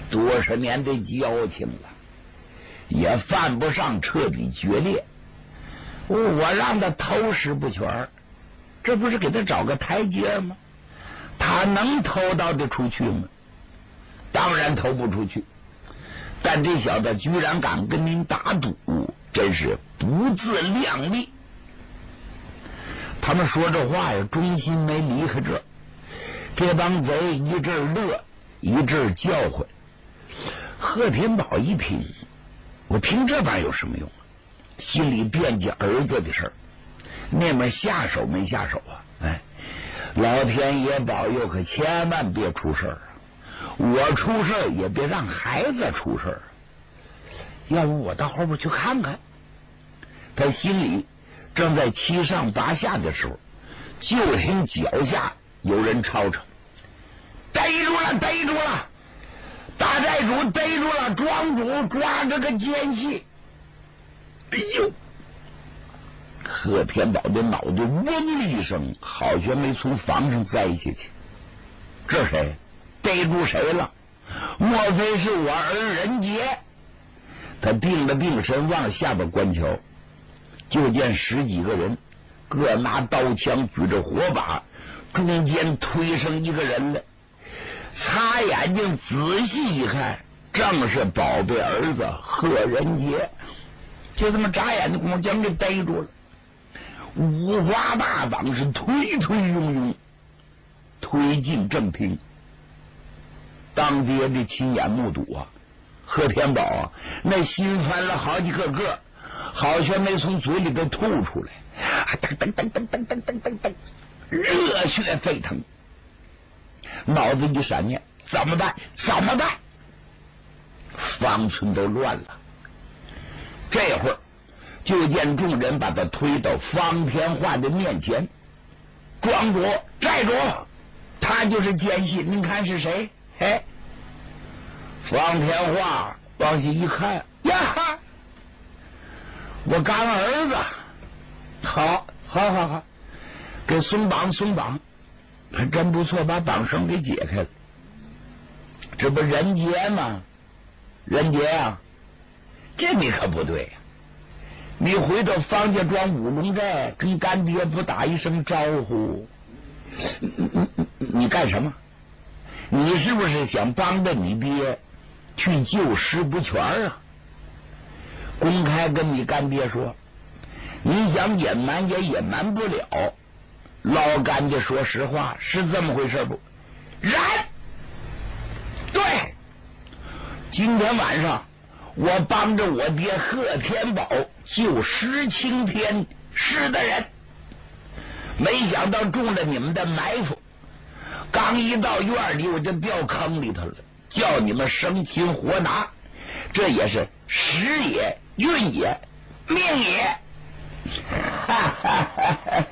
多少年的交情了，也犯不上彻底决裂。我让他偷师不全，这不是给他找个台阶吗？他能偷到得出去吗？当然偷不出去。但这小子居然敢跟您打赌，真是不自量力。他们说这话呀，中心没离开这帮贼一阵乐，一阵叫唤。贺天宝一听，我听这玩意有什么用啊？心里惦记儿子的事儿，那边下手没下手啊？哎，老天爷保佑，可千万别出事儿啊！我出事儿也别让孩子出事儿。要不我到后边去看看。他心里正在七上八下的时候，就听脚下有人吵吵：“逮住了，逮住了！大寨主逮住了，庄主抓着个奸细！”哎呦！贺天宝的脑袋嗡的一声，好像没从房上栽下去。这谁？逮住谁了？莫非是我儿仁杰？他定了定神，往下边观瞧，就见十几个人，各拿刀枪，举着火把，中间推上一个人来。擦眼睛仔细一看，正是宝贝儿子贺仁杰。就这么眨眼的功夫，将给逮住了。五花大绑是推推拥拥推进正厅。当爹的亲眼目睹啊，贺天宝啊，那心翻了好几个个，好像没从嘴里头吐出来，噔噔噔噔噔噔噔噔噔，热血沸腾，脑子一闪念，怎么办？怎么办？方寸都乱了。这会儿就见众人把他推到方天画的面前，庄主、寨主，他就是奸细，您看是谁？哎，方天画往下一看，呀，我干儿子，好，给松绑松绑，还真不错，把绑绳给解开了。这不仁杰吗？仁杰啊，这你可不对呀！你回到方家庄五龙寨，跟干爹不打一声招呼？你干什么？你是不是想帮着你爹去救师不全啊？公开跟你干爹说，你想隐瞒也隐瞒不了。老干家说实话，是这么回事不？然，对，今天晚上我帮着我爹贺天宝救石青天师的人，没想到中了你们的埋伏，刚一到院里我就掉坑里头了，叫你们生擒活拿，这也是时也运也命也。哈哈哈哈！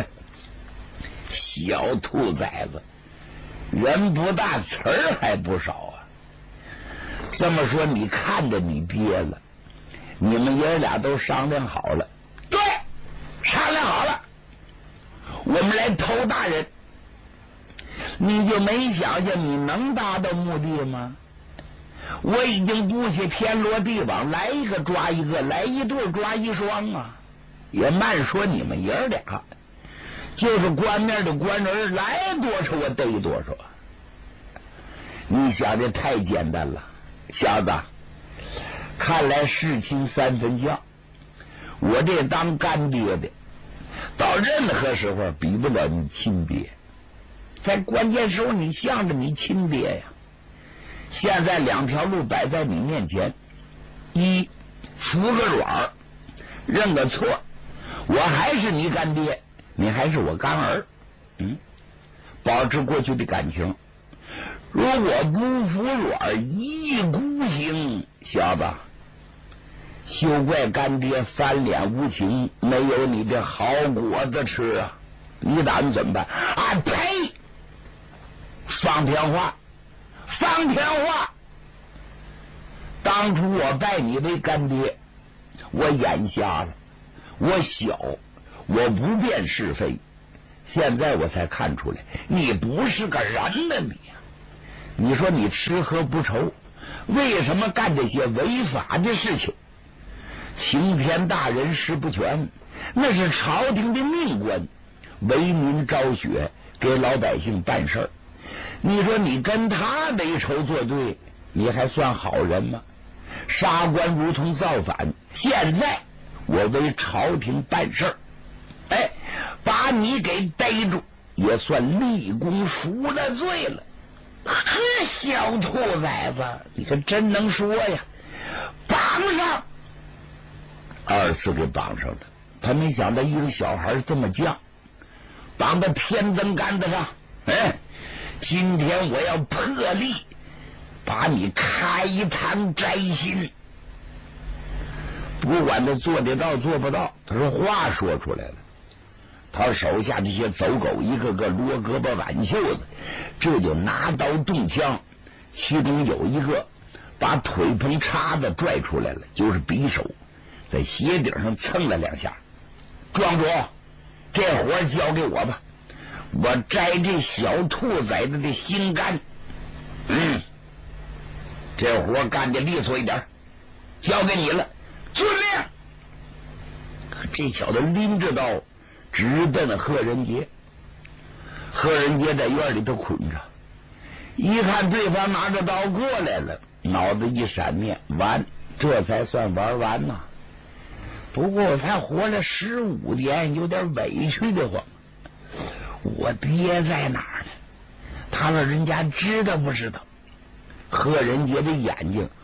小兔崽子，人不大，词儿还不少啊。这么说，你看着你爹了，你们爷俩都商量好了？对，商量好了，我们来偷大人。你就没想想你能达到目的吗？我已经布下天罗地网，来一个抓一个，来一对抓一双啊！也慢说你们爷俩，就是官面的官人，来多少我逮多少。你想的太简单了，小子，看来事情三分像。我这当干爹的，到任何时候比不了你亲爹，在关键时候你向着你亲爹呀。现在两条路摆在你面前，一服个软，认个错，我还是你干爹，你还是我干儿，保持过去的感情。如果不服软，一意孤行，小子，休怪干爹翻脸无情，没有你的好果子吃啊！你打算怎么办？啊呸！方天画，当初我拜你为干爹，我眼瞎了，我小，我不辨是非，现在我才看出来，你不是个人呢，你说你吃喝不愁， 为什么干这些违法的事情？青天大人石不全，那是朝廷的命官，为民昭雪，给老百姓办事儿。你说你跟他为仇作对，你还算好人吗？杀官如同造反，现在我为朝廷办事儿，哎，把你给逮住，也算立功赎了罪了。小兔崽子，你可真能说呀！绑上，二次给绑上了。他没想到一个小孩这么犟，绑到天增杆子上。哎，今天我要破例把你开膛摘心。不管他做得到做不到，他说话说出来了。他手下这些走狗一个个罗胳膊挽袖子，这就拿刀动枪。其中有一个把腿棚叉子拽出来了，就是匕首，在鞋顶上蹭了2下。庄主，这活交给我吧，我摘这小兔崽子的心肝。这活干得利索一点，交给你了。遵命。这小子拎着刀直奔贺仁杰。贺仁杰在院里头捆着，一看对方拿着刀过来了，脑子一闪念，完，这才算玩完呐。不过我才活了15年，有点委屈的慌。我爹在哪儿呢？他老人家知道不知道？贺仁杰的眼睛